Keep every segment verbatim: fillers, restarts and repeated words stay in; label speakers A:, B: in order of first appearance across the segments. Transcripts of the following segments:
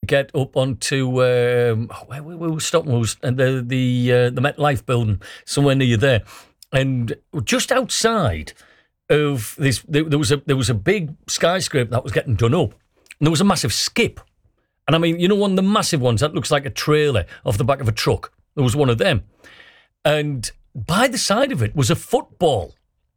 A: get up onto um, where we were stopping was the the uh, the MetLife building, somewhere near there, and just outside of this, there, there was a there was a big skyscraper that was getting done up, and there was a massive skip, and I mean, you know, one of the massive ones that looks like a trailer off the back of a truck. There was one of them, and by the side of it was a football,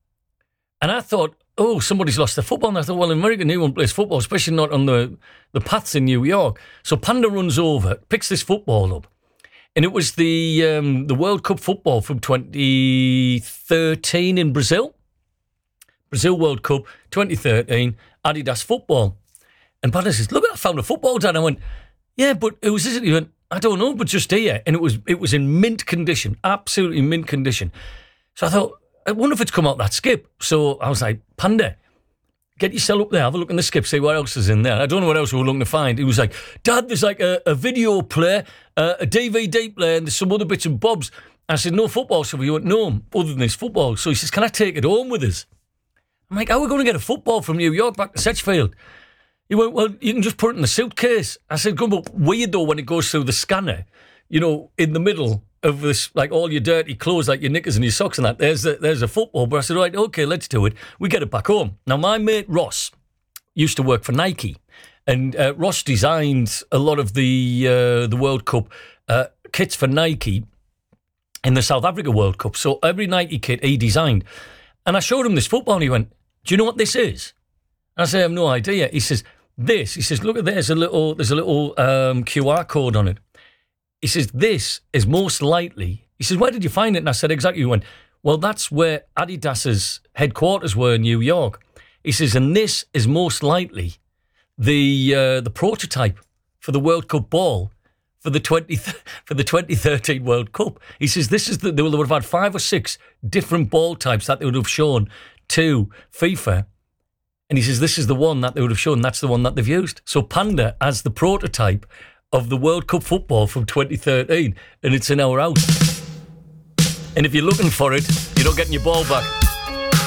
A: and I thought, oh, somebody's lost their football. And I thought, well, in America, no one plays football, especially not on the, the paths in New York. So Panda runs over, picks this football up. And it was the um, the World Cup football from twenty thirteen in Brazil. Brazil World Cup, twenty thirteen, Adidas football. And Panda says, look, I found a football, Dad. I went, yeah, but it was, he went, I don't know, but just here. And it was it was in mint condition, absolutely mint condition. So I thought, I wonder if it's come out that skip. So I was like, Panda, get yourself up there, have a look in the skip, see what else is in there. I don't know what else we were looking to find. He was like, Dad, there's like a, a video player, uh, a D V D player, and there's some other bits and bobs. I said, no football. So he went, no, other than this football. So he says, can I take it home with us? I'm like, how are we going to get a football from New York back to Sedgefield? He went, well, you can just put it in the suitcase. I said, good, but weird though when it goes through the scanner, you know, in the middle of this, like all your dirty clothes, like your knickers and your socks and that, there's a, there's a football. But I said, right, okay, let's do it. We get it back home. Now, my mate Ross used to work for Nike, and uh, Ross designed a lot of the uh, the World Cup uh, kits for Nike in the South Africa World Cup. So every Nike kit he designed. And I showed him this football, and he went, do you know what this is? And I said, I have no idea. He says, this. He says, look at there's a little, there's a little um, Q R code on it. He says, this is most likely, he says, where did you find it? And I said, exactly. He went, well, that's where Adidas's headquarters were in New York. He says, and this is most likely the uh, the prototype for the World Cup ball for the twenty for the twenty thirteen World Cup. He says, this is the, they would have had five or six different ball types that they would have shown to FIFA. And he says, this is the one that they would have shown. That's the one that they've used. So Panda as the prototype of the World Cup football from twenty thirteen, and it's in our house. And if you're looking for it, you're not getting your ball back.